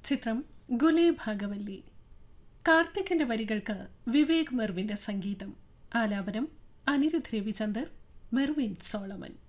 ചിത്രം ഗുലേ ഭാഗവല്ലി. കാർത്തിക്കിന്റെ വരികൾക്ക് വിവേക് മെർവിന്റെ സംഗീതം. ആലാപനം അനിരുദ്ധ് രവിചന്ദർ, മെർവിൻ സോളമൻ.